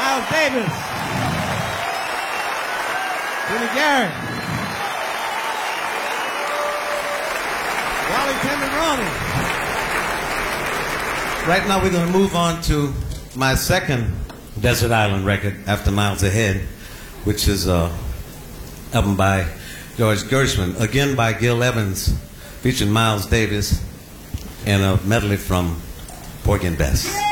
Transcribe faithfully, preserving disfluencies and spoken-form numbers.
Miles Davis. Jimmy Garrett. Wally Tenderoni. Right now we're going to move on to my second Desert Island record after Miles Ahead, which is an album by George Gershwin, again by Gil Evans, featuring Miles Davis, and a medley from Porgy and Bess.